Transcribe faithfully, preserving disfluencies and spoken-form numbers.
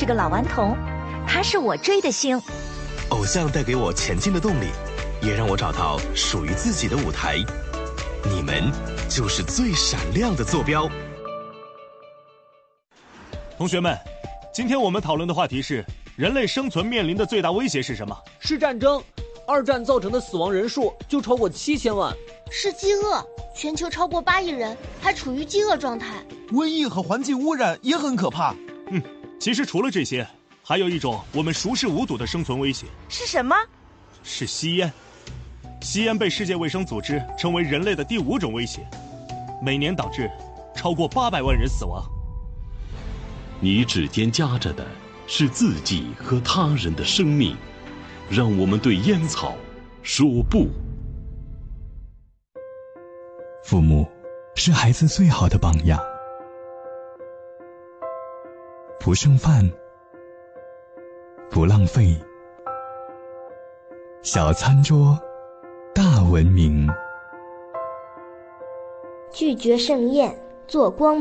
个老顽童，他是我追的星。 偶像带给我前进的动力，也让我找到属于自己的舞台。你们就是最闪亮的坐标。 同学们，今天我们讨论的话题是人类生存面临的最大威胁是什么？ 是战争。二战造成的死亡人数就超过七千万。 是饥饿，全球超过八亿人还处于饥饿状态。 瘟疫和环境污染也很可怕。 嗯，其实除了这些，还有一种我们熟视无睹的生存威胁。 是什么？ 是吸烟。吸烟被世界卫生组织称为人类的第五种威胁，每年导致超过八百万人死亡。 你指尖夹着的是自己和他人的生命，让我们对烟草说不。 父母是孩子最好的榜样，不剩饭，不浪费，小餐桌，大文明。 拒绝盛宴，做光